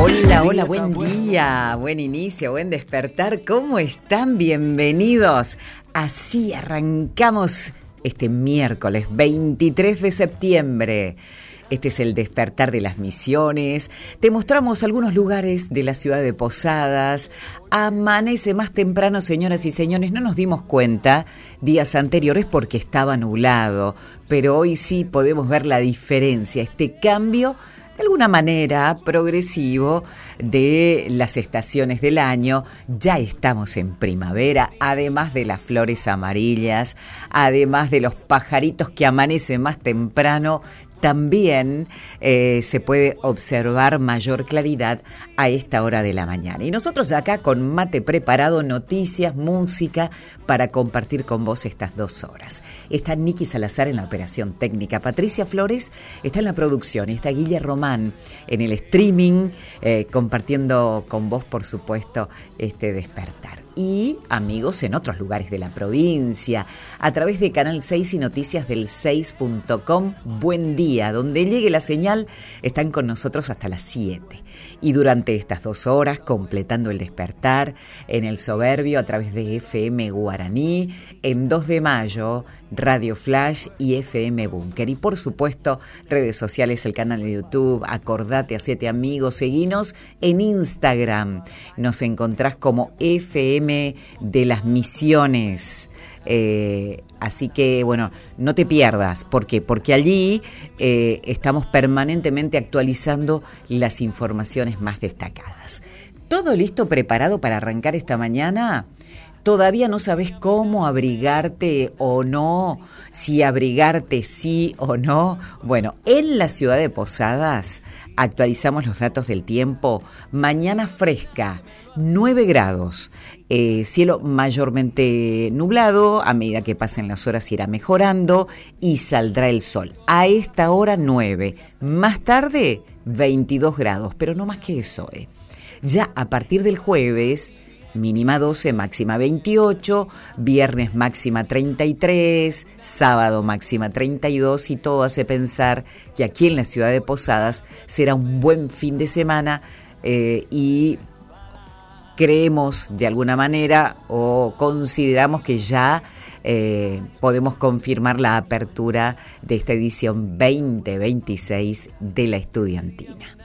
Hola, hola, buen día, buen inicio, buen despertar. ¿Cómo están? Bienvenidos. Así arrancamos este miércoles 23 de septiembre. Este es el despertar de las Misiones. Te mostramos algunos lugares de la ciudad de Posadas. Amanece más temprano, señoras y señores. No nos dimos cuenta días anteriores porque estaba nublado, pero hoy sí podemos ver la diferencia, este cambio de alguna manera progresivo de las estaciones del año. Ya estamos en primavera, además de las flores amarillas, además de los pajaritos que amanecen más temprano. También se puede observar mayor claridad a esta hora de la mañana. Y nosotros acá con mate preparado, noticias, música para compartir con vos estas 2 horas. Está Nicky Salazar en la operación técnica, Patricia Flores está en la producción y está Guille Román en el streaming, compartiendo con vos, por supuesto, este despertar. Y amigos en otros lugares de la provincia, a través de Canal 6 y Noticias del 6.com, buen día, donde llegue la señal, están con nosotros hasta las 7. Y durante estas 2 horas, completando el despertar, en El Soberbio, a través de FM Guaraní, en 2 de mayo, Radio Flash y FM Búnker. Y por supuesto, redes sociales, el canal de YouTube, acordate, hacete amigos, seguinos en Instagram. Nos encontrás como FM de las Misiones. Así que, bueno, no te pierdas. ¿Por qué? Porque allí estamos permanentemente actualizando las informaciones más destacadas. ¿Todo listo, preparado para arrancar esta mañana? ¿Todavía no sabes cómo abrigarte o no? Si abrigarte sí o no. Bueno, en la ciudad de Posadas actualizamos los datos del tiempo. Mañana fresca, 9 grados. Cielo mayormente nublado. A medida que pasen las horas irá mejorando y saldrá el sol. A esta hora 9. Más tarde 22 grados. Pero no más que eso. Ya a partir del jueves, mínima 12, máxima 28, viernes máxima 33, sábado máxima 32 y todo hace pensar que aquí en la ciudad de Posadas será un buen fin de semana y creemos de alguna manera o consideramos que ya podemos confirmar la apertura de esta edición 2026 de la estudiantina.